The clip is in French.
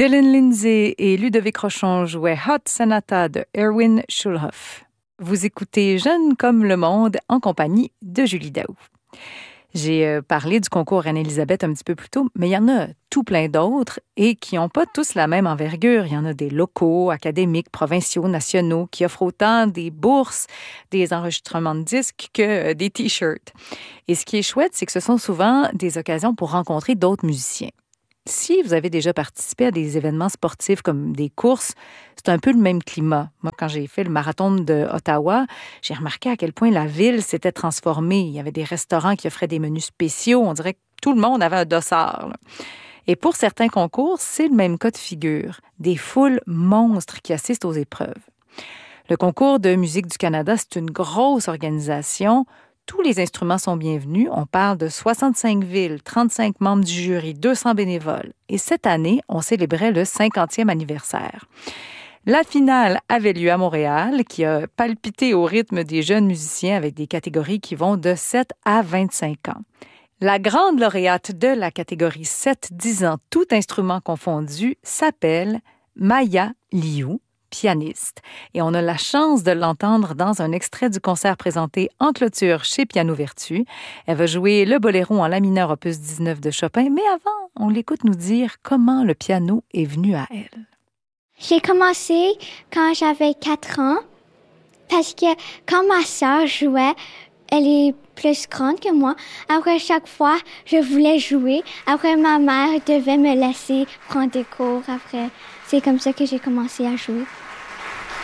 Dylan Lindsay et Ludovic Rochon jouaient Hot Sonata de Erwin Schulhoff. Vous écoutez Jeune comme le monde en compagnie de Julie Daou. J'ai parlé du concours Reine-Élisabeth un petit peu plus tôt, mais il y en a tout plein d'autres et qui n'ont pas tous la même envergure. Il y en a des locaux, académiques, provinciaux, nationaux, qui offrent autant des bourses, des enregistrements de disques que des T-shirts. Et ce qui est chouette, c'est que ce sont souvent des occasions pour rencontrer d'autres musiciens. Si vous avez déjà participé à des événements sportifs comme des courses, c'est un peu le même climat. Moi, quand j'ai fait le marathon de Ottawa, j'ai remarqué à quel point la ville s'était transformée. Il y avait des restaurants qui offraient des menus spéciaux. On dirait que tout le monde avait un dossard, là. Et pour certains concours, c'est le même cas de figure. Des foules monstres qui assistent aux épreuves. Le concours de musique du Canada, c'est une grosse organisation. Tous les instruments sont bienvenus. On parle de 65 villes, 35 membres du jury, 200 bénévoles. Et cette année, on célébrait le 50e anniversaire. La finale avait lieu à Montréal, qui a palpité au rythme des jeunes musiciens avec des catégories qui vont de 7 à 25 ans. La grande lauréate de la catégorie 7-10 ans, tout instrument confondu, s'appelle Maya Liu, pianiste. Et on a la chance de l'entendre dans un extrait du concert présenté en clôture chez Piano Vertu. Elle va jouer le boléro en la mineur opus 19 de Chopin, mais avant, on l'écoute nous dire comment le piano est venu à elle. J'ai commencé quand j'avais 4 ans parce que quand ma sœur jouait, elle est plus grande que moi. Après, chaque fois, je voulais jouer. Après, ma mère devait me laisser prendre des cours. Après, c'est comme ça que j'ai commencé à jouer.